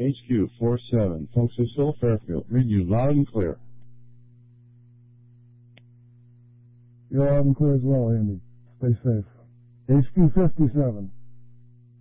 HQ47, Foxville, Fairfield. Read you loud and clear. You're loud and clear as well, Andy. Stay safe. HQ57.